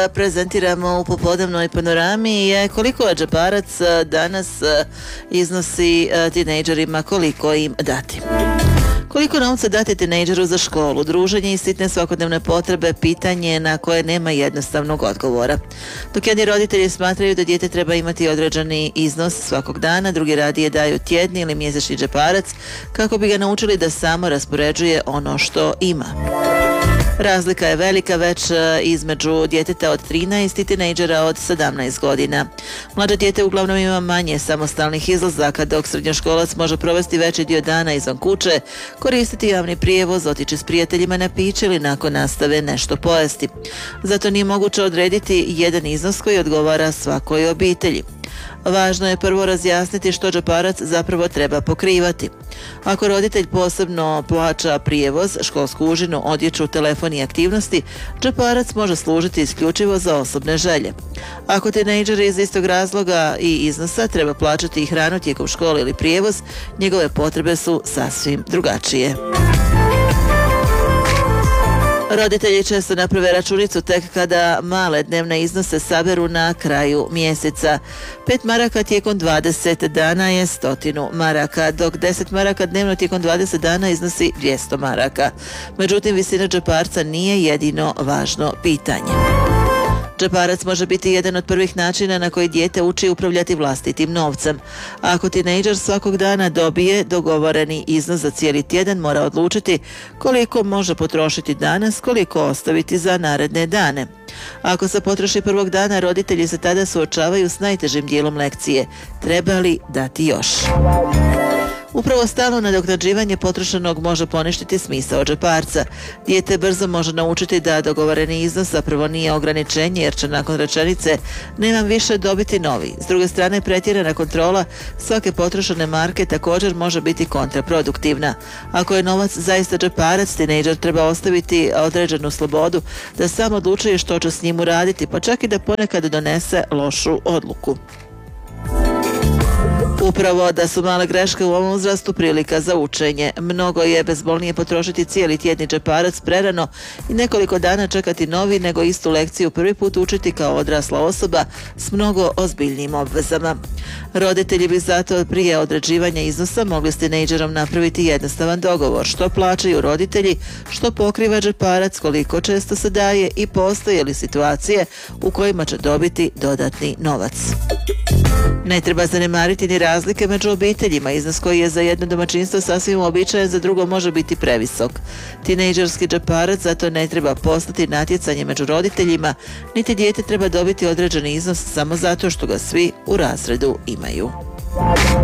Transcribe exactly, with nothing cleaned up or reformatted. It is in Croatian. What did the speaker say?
Prezentiramo u popodnevnoj panorami je koliko džeparac danas iznosi tinejdžerima, koliko im dati. Koliko novca dati tinejdžeru za školu, druženje i sitne svakodnevne potrebe pitanje na koje nema jednostavnog odgovora. Dok jedni roditelji smatraju da dijete treba imati određeni iznos svakog dana, drugi radije daju tjedni ili mjesečni džeparac kako bi ga naučili da samo raspoređuje ono što ima. Razlika je velika već između djeteta od trinaest i tinejdžera od sedamnaest godina. Mlađe dijete uglavnom ima manje samostalnih izlazaka, dok srednjoškolac može provesti veći dio dana izvan kuće, koristiti javni prijevoz, otići s prijateljima na piće ili nakon nastave nešto pojesti. Zato nije moguće odrediti jedan iznos koji odgovara svakoj obitelji. Važno je prvo razjasniti što džeparac zapravo treba pokrivati. Ako roditelj posebno plaća prijevoz, školsku užinu, odjeću, telefon i aktivnosti, džeparac može služiti isključivo za osobne želje. Ako tinejdžer iz istog razloga i iznosa treba plaćati i hranu tijekom škole ili prijevoz, njegove potrebe su sasvim drugačije. Roditelji često naprave računicu tek kada male dnevne iznose saberu na kraju mjeseca. Pet maraka tijekom dvadeset dana je stotinu maraka, dok deset maraka dnevno tijekom dvadeset dana iznosi dvjesto maraka. Međutim, visina džeparca nije jedino važno pitanje. Džeparac može biti jedan od prvih načina na koji dijete uči upravljati vlastitim novcem. Ako tinejdžer svakog dana dobije dogovoreni iznos za cijeli tjedan, mora odlučiti koliko može potrošiti danas, koliko ostaviti za naredne dane. Ako se potroši prvog dana, roditelji se tada suočavaju s najtežim dijelom lekcije. Treba li dati još? Upravo stalno nadoknađivanje potrošenog može poništiti smisao džeparca. Dijete brzo može naučiti da dogovoreni iznos zapravo nije ograničenje, jer će nakon rečenice nemam više dobiti novi. S druge strane, pretjerana kontrola svake potrošene marke također može biti kontraproduktivna. Ako je novac zaista džeparac, tinejdžer treba ostaviti određenu slobodu da sam odlučuje što će s njim uraditi, pa čak i da ponekad donese lošu odluku. Upravo da su male greške u ovom uzrastu prilika za učenje. Mnogo je bezbolnije potrošiti cijeli tjedni džeparac prerano i nekoliko dana čekati novi, nego istu lekciju prvi put učiti kao odrasla osoba s mnogo ozbiljnijim obvezama. Roditelji bi zato prije određivanja iznosa mogli s tinejdžerom napraviti jednostavan dogovor što plaćaju roditelji, što pokriva džeparac, koliko često se daje i postoje li situacije u kojima će dobiti dodatni novac. Ne treba zanemariti ni razlike među obiteljima. Iznos koji je za jedno domaćinstvo sasvim uobičajen, za drugo može biti previsok. Tinejdžerski džeparac zato ne treba postati natjecanje među roditeljima, niti dijete treba dobiti određeni iznos samo zato što ga svi u razredu imaju.